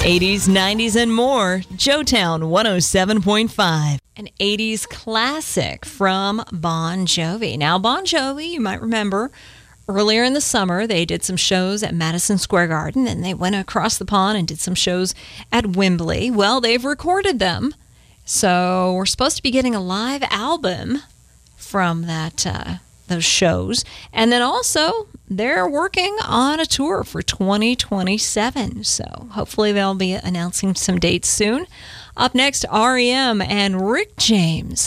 80s, 90s, and more. Joetown 107.5. An 80s classic from Bon Jovi. Now, Bon Jovi, you might remember, earlier in the summer, they did some shows at Madison Square Garden, and they went across the pond and did some shows at Wembley. Well, they've recorded them, so we're supposed to be getting a live album from those shows. And then also, they're working on a tour for 2027, so hopefully they'll be announcing some dates soon. Up next, R.E.M. and Rick James.